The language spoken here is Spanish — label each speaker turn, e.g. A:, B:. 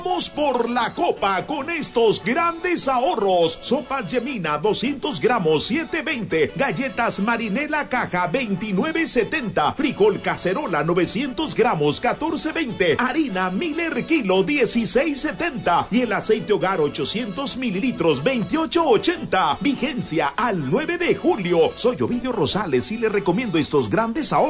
A: Vamos por la copa con estos grandes ahorros. Sopa Gemina 200 gramos 7.20. Galletas Marinela caja 29.70. Frijol cacerola 900 gramos 14.20. Harina Miller kilo 16.70. Y el aceite hogar 800 mililitros 28.80. Vigencia al 9 de julio. Soy Ovidio Rosales y le recomiendo estos grandes ahorros.